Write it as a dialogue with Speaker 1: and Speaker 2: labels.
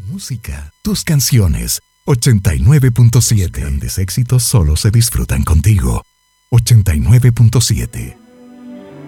Speaker 1: música, tus canciones. 89.7. Grandes éxitos solo se disfrutan contigo. 89.7.